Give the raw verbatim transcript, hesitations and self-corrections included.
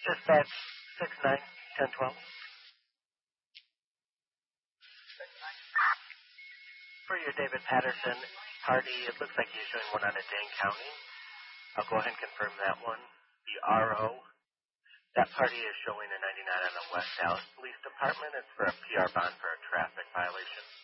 Dispatch six nine ten twelve. For your David Patterson party, it looks like you're showing one out of Dane County. I'll go ahead and confirm that one. The R O, that party is showing a ninety-nine on the West Dallas Police Department. It's for a P R bond for a traffic violation.